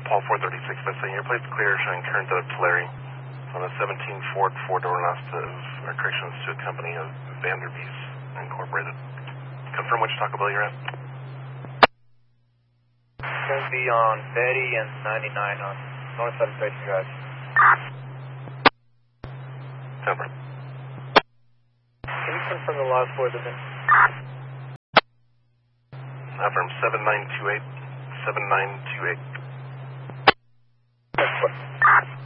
Paul 436, that's saying your plate's clear, showing current out of Tulare. On a 17 Ford, 4-door corrections to a company of Vanderbees Incorporated. Confirm which Taco Bell you're at. It's going to be on Betty and 99 on north side of Betty Drive. Confirm. Can you confirm the last four of the VIN? Affirm 7928, 7928.